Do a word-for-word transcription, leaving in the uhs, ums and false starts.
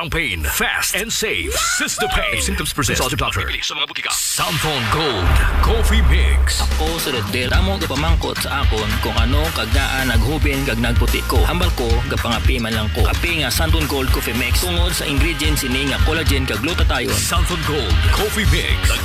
parang pain. Fast and safe. Sistapain. If symptoms persist, consult your doctor. Sa mga butika. Santon Gold Coffee Mix. Ako sa Rodel, damo gapamangkot sa akon kung ano kagdaan naghubin kag nagputi ko. Hambal ko gapangapi man lang ko. Api nga Santon Gold Coffee Mix tungod sa ingredients ini nga collagen kag glutathione. Santon Gold Coffee Mix.